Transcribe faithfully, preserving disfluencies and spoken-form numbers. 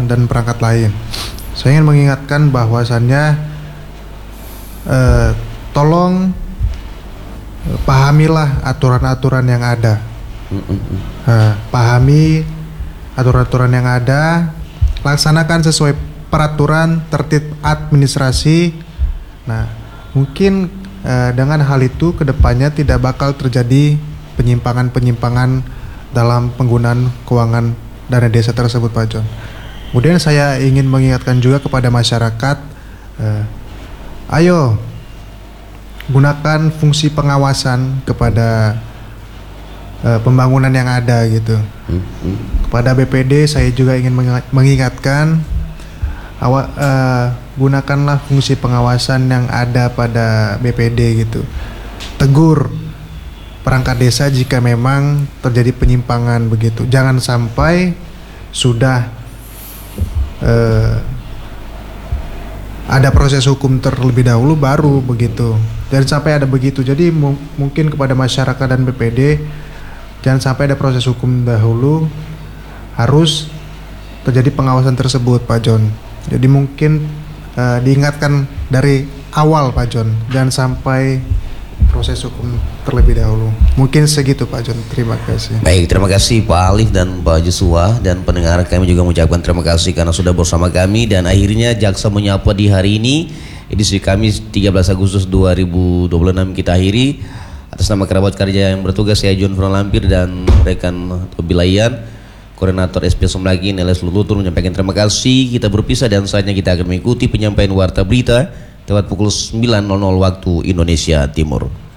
dan perangkat lain. Saya ingin mengingatkan bahwasannya eh, tolong eh, pahamilah aturan-aturan yang ada. Eh, pahami aturan-aturan yang ada, laksanakan sesuai peraturan tertib administrasi. Nah, mungkin eh, dengan hal itu kedepannya tidak bakal terjadi penyimpangan-penyimpangan dalam penggunaan keuangan dana desa tersebut, Pak John. Kemudian saya ingin mengingatkan juga kepada masyarakat, eh, ayo gunakan fungsi pengawasan kepada eh, pembangunan yang ada gitu. Kepada B P D saya juga ingin mengingatkan, awa, eh, gunakanlah fungsi pengawasan yang ada pada B P D gitu. Tegur perangkat desa jika memang terjadi penyimpangan begitu. Jangan sampai sudah eh, ada proses hukum terlebih dahulu baru begitu. Jangan sampai ada begitu. Jadi mu- mungkin kepada masyarakat dan B P D, jangan sampai ada proses hukum dahulu, harus terjadi pengawasan tersebut, Pak John. Jadi mungkin eh, diingatkan dari awal, Pak John, jangan sampai proses hukum terlebih dahulu. Mungkin segitu, Pak John. Terima kasih. Baik, terima kasih Pak Alif dan Pak Joshua, dan pendengar kami juga mengucapkan terima kasih karena sudah bersama kami. Dan akhirnya Jaksa Menyapa di hari ini, edisi Kamis tiga belas Agustus dua ribu dua puluh enam kita akhiri. Atas nama kerabat kerja yang bertugas, saya John Fron Lampir dan rekan Tobilayan, Koordinator S P Somlagi Neles Lulutur menyampaikan terima kasih. Kita berpisah dan saatnya kita akan mengikuti penyampaian warta berita tepat pukul sembilan waktu Indonesia Timur.